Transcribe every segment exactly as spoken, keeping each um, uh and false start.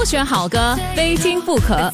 选好歌，非听不可。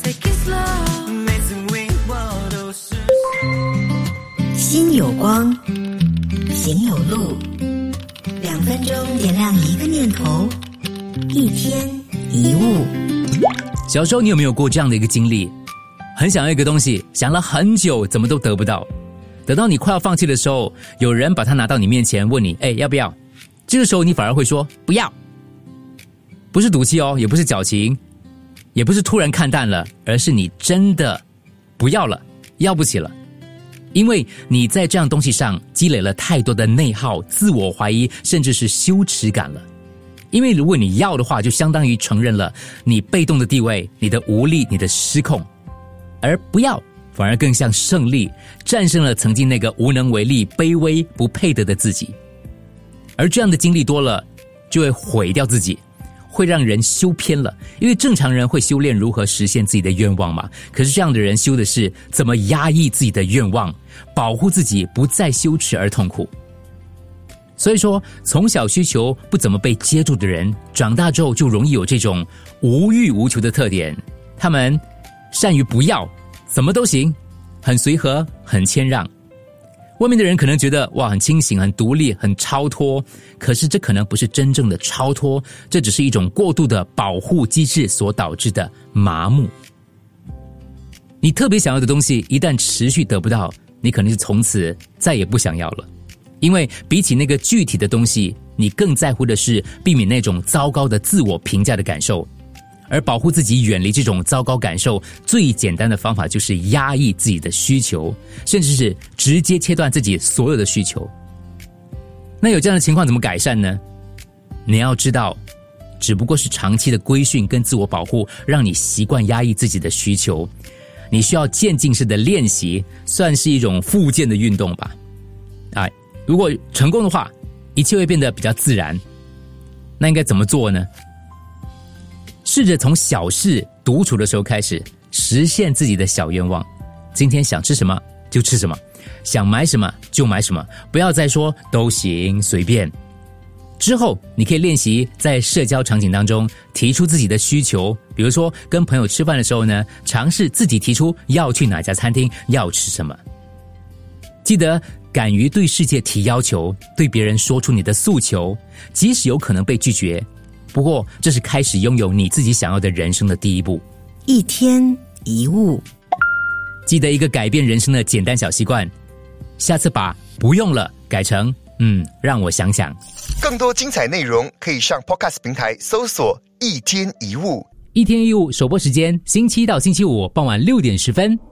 心有光，行有路，两分钟点亮一个念头，一天一物。 小时候你有没有过这样的一个经历？很想要一个东西，想了很久，怎么都得不到。等到你快要放弃的时候，有人把它拿到你面前，问你，哎，要不要？这个时候你反而会说不要。不是赌气哦，也不是矫情，也不是突然看淡了，而是你真的不要了，要不起了。因为你在这样东西上积累了太多的内耗、自我怀疑，甚至是羞耻感了。因为如果你要的话，就相当于承认了你被动的地位、你的无力、你的失控。而不要反而更像胜利，战胜了曾经那个无能为力、卑微不配得的自己。而这样的经历多了，就会毁掉自己，会让人修偏了。因为正常人会修炼如何实现自己的愿望嘛，可是这样的人修的是怎么压抑自己的愿望，保护自己不再羞耻而痛苦。所以说，从小需求不怎么被接住的人，长大之后就容易有这种无欲无求的特点。他们善于不要，怎么都行，很随和，很谦让。外面的人可能觉得哇，很清醒，很独立，很超脱，可是这可能不是真正的超脱，这只是一种过度的保护机制所导致的麻木。你特别想要的东西一旦持续得不到，你可能就从此再也不想要了。因为比起那个具体的东西，你更在乎的是避免那种糟糕的自我评价的感受。而保护自己远离这种糟糕感受，最简单的方法就是压抑自己的需求，甚至是直接切断自己所有的需求。那有这样的情况怎么改善呢？你要知道，只不过是长期的规训跟自我保护，让你习惯压抑自己的需求。你需要渐进式的练习，算是一种复健的运动吧。啊，如果成功的话，一切会变得比较自然。那应该怎么做呢？试着从小事独处的时候开始，实现自己的小愿望。今天想吃什么就吃什么，想买什么就买什么，不要再说都行随便。之后你可以练习在社交场景当中提出自己的需求，比如说跟朋友吃饭的时候呢，尝试自己提出要去哪家餐厅，要吃什么。记得敢于对世界提要求，对别人说出你的诉求，即使有可能被拒绝，不过这是开始拥有你自己想要的人生的第一步。 一天一物， 记得一个改变人生的简单小习惯，下次把不用了改成嗯，让我想想。 更多精彩内容可以上 Podcast 平台搜索一天一物。 一天一物首播时间星期一到星期五傍晚六点十分。